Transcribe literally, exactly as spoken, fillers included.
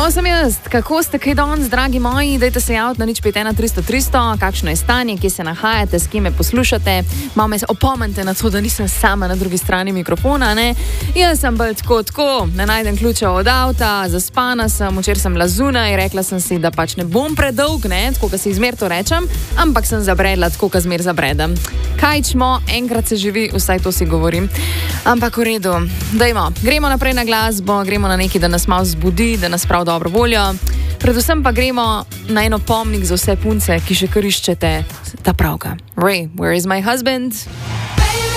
To sem jaz. Kako ste kaj danes, dragi moji? Dajte se javiti na nič pet ena tristo tristo, kakšno je stanje, kje se nahajate, s kim me poslušate. Malo me opomnite na to, da nisem sama na drugi strani mikrofona, ne? Jaz sem bolj tako, tako, ne najdem ključa od avta, zaspana sem, včeraj sem bila zunaj, rekla sem si, da pač ne bom predolg, ne, tako, ka si izmer to rečem, ampak sem zabredla, tako, ka zmer zabredem. Kaj čmo, enkrat se živi, vsaj to si govorim. Ampak v redu, dajmo, gremo naprej na glasbo, gremo na nekaj, da nas malo zbudi, da nas prav dobro voljo. Predvsem pa gremo na eno pomnik za vse punce, ki še kar iščete ta pravga. Ray, where is my husband?